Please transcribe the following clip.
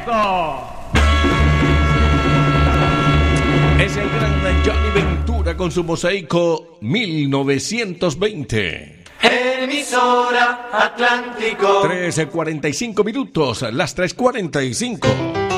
Atlántico. Es el gran Johnny Ventura con su mosaico 1920. Emisora Atlántico. 13:45 minutos, las 3:45.